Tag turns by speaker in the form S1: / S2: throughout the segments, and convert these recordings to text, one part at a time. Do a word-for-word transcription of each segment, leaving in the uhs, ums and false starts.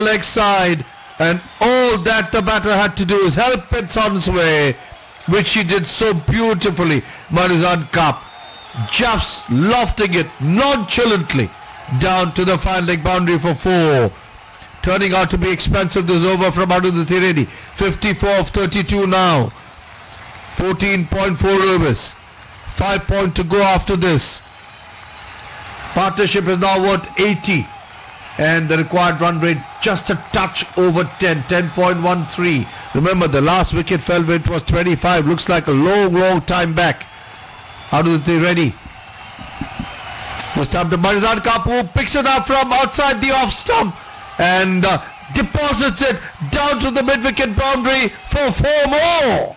S1: leg side, and all that the batter had to do is help it on its way, which he did so beautifully. Marizan Kapp just lofting it nonchalantly down to the fine leg boundary for four. Turning out to be expensive this over from Arundhati Reddy. fifty-four of thirty-two now. fourteen point four overs. Five point to go after this. Partnership is now worth eighty. And the required run rate just a touch over ten. ten point one three. Remember, the last wicket fell when it was twenty-five. Looks like a long, long time back. Arundhati Reddy. This time to Marizan Kapp, who picks it up from outside the off stump and uh, deposits it down to the mid-wicket boundary for four more.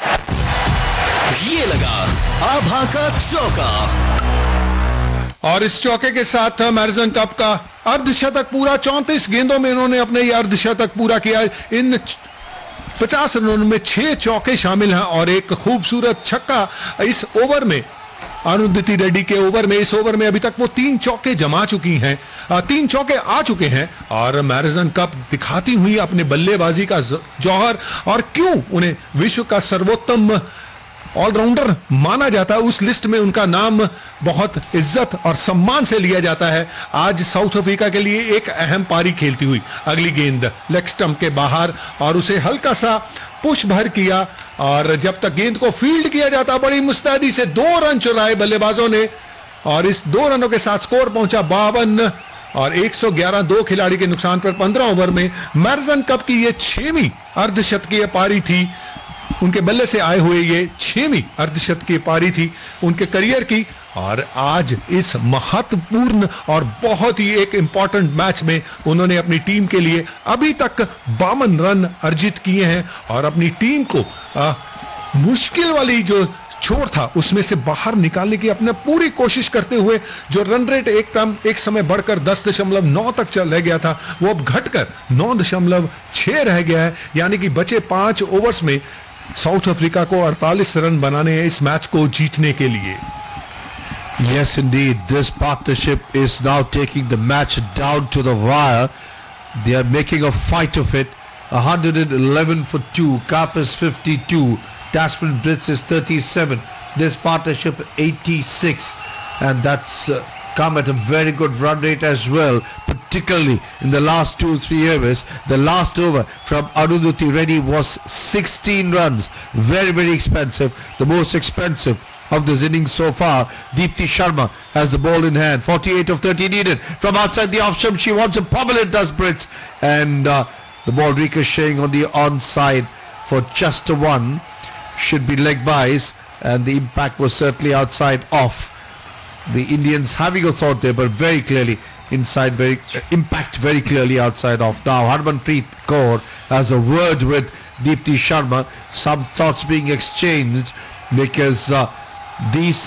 S2: ये लगा आभा का चौका
S3: और इस चौके के साथ मैरिसन cup का अर्धशतक पूरा. चौंतीस गेंदों में इन्होंने अपने ये अर्धशतक पूरा किया. इन पचास रनों में छह चौके शामिल हैं और एक खूबसूरत छक्का. इस ओवर में अरुंधति रेड्डी के ओवर में इस ओवर में अभी तक वो तीन चौके जमा चुकी हैं. तीन चौके आ चुके हैं और मैरिसन कप दिखाती हुई अपने बल्लेबाजी का जौहर और क्यों उन्हें विश्व का सर्वोत्तम ऑलराउंडर माना जाता है. उस लिस्ट में उनका नाम बहुत इज्जत और सम्मान से लिया जाता है. आज साउथ अफ्रीका के लिए एक अहम पारी खेलती हुई अगली गेंद लेग स्टंप के बाहर और उसे हल्का सा पुश भर किया और जब तक गेंद को फील्ड किया जाता बड़ी मुस्तैदी से दो रन चुराए बल्लेबाजों ने और इस दो रनों के साथ स्कोर पहुंचा बावन और एक सौ ग्यारह. दो खिलाड़ी के नुकसान पर पंद्रह ओवर में मैरिसन कप की यह छहवीं अर्धशतकीय पारी थी. उनके बल्ले से आए हुए ये छहवीं अर्धशतकीय पारी थी उनके करियर की और आज इस महत्वपूर्ण और बहुत ही एक इंपॉर्टेंट मैच में उन्होंने अपनी टीम के लिए अभी तक बावन रन अर्जित किए हैं और अपनी टीम को आ, मुश्किल वाली जो छोर था उसमें से बाहर निकालने की अपने पूरी कोशिश करते हुए जो रन रेट एक तम एक समय बढ़कर दस दशमलव नौ तक चल रह गया था वो अब घटकर नौ दशमलव छह रह गया है. यानी कि बचे पांच ओवर्स में साउथ अफ्रीका को अड़तालीस रन बनाने हैं इस मैच को जीतने के लिए.
S1: Yes, indeed. This partnership is now taking the match down to the wire. They are making a fight of it. one hundred eleven for two. Kapp is fifty-two. Tasman Brits is thirty-seven. This partnership eighty-six. And that's uh, come at a very good run rate as well, particularly in the last two three overs. The last over from Arundhati Reddy was sixteen runs. Very, very expensive. The most expensive of this innings so far. Deepti Sharma has the ball in hand. forty-eight of thirty needed. From outside the off stump, she wants a pummel, it does Brits. And uh, the ball ricocheting on the onside for just a one. Should be leg byes. And the impact was certainly outside off. The Indians having a thought there, but very clearly inside, very uh, impact very clearly outside off. Now Harmanpreet Kaur has a word with Deepti Sharma. Some thoughts being exchanged because uh, these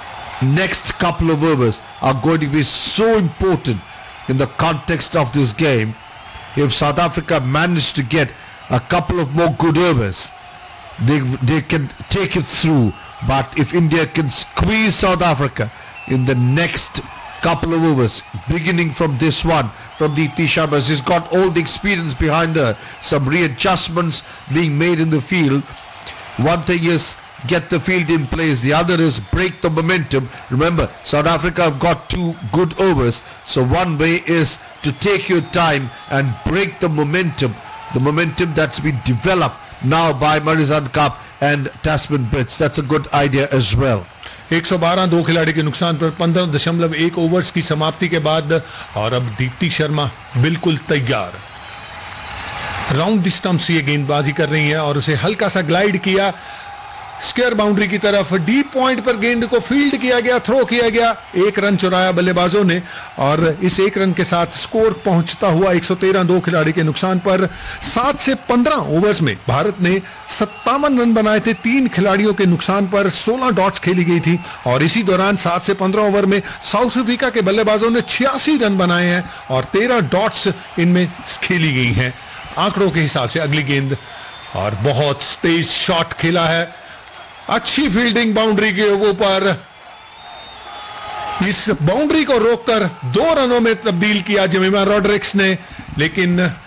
S1: next couple of overs are going to be so important in the context of this game. If South Africa manage to get a couple of more good overs, they they can take it through. But if India can squeeze South Africa in the next couple of overs, beginning from this one, from Deepti Sharma, she's got all the experience behind her, some readjustments being made in the field. One thing is get the field in place, the other is break the momentum. Remember, South Africa have got two good overs, so one way is to take your time and break the momentum, the momentum that's been developed now by Marizan Kapp and Tasman Brits. That's a good idea as well.
S3: एक सौ बारह दो खिलाड़ी के नुकसान पर पंद्रह दशमलव एक ओवर्स की समाप्ति के बाद और अब दीप्ति शर्मा बिल्कुल तैयार. राउंड द स्टंप्स ये गेंदबाजी कर रही हैं और उसे हल्का सा ग्लाइड किया स्क्वायर बाउंड्री की तरफ. डीप पॉइंट पर गेंद को फील्ड किया गया, थ्रो किया गया. एक रन चुराया बल्लेबाजों ने और इस एक रन के साथ स्कोर पहुंचता हुआ एक सौ तेरह दो खिलाड़ी के नुकसान पर. सात से पंद्रह ओवर्स में भारत ने सत्तावन रन बनाए थे. तीन खिलाड़ियों के नुकसान पर सोलह डॉट्स खेली गई थी और इसी दौरान सात से पंद्रह ओवर में साउथ अफ्रीका के बल्लेबाजों ने छियासी रन बनाए हैं और तेरह डॉट्स इनमें खेली गई हैं आंकड़ों के हिसाब से. अगली गेंद और बहुत तेज शॉट खेला है, अच्छी फील्डिंग बाउंड्री के ऊपर. इस बाउंड्री को रोककर दो रनों में तब्दील किया जेमिमा रॉड्रिक्स ने. लेकिन